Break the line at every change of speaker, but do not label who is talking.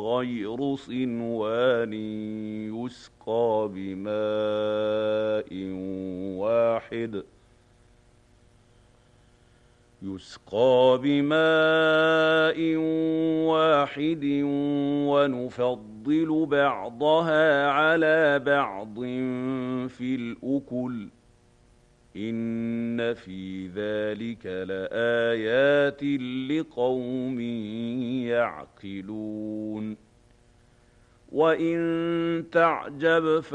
غير صنوان يسقى بماء واحد ونفضل بعضها على بعض في الأكل إن في ذلك لآيات لقوم يعقلون وإن تعجب